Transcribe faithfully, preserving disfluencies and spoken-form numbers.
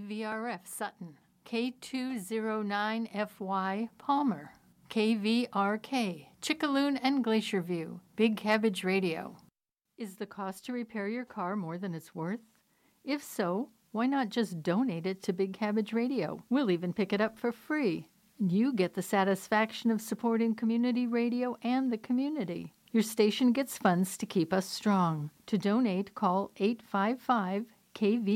V R F Sutton, K two oh nine F Y Palmer, K V R K Chickaloon and Glacier View, Big Cabbage Radio. Is the cost to repair your car more than it's worth? If so, why not just donate it to Big Cabbage Radio? We'll even pick it up for free. You get the satisfaction of supporting community radio and the community. Your station gets funds to keep us strong. To donate, call eight five five K V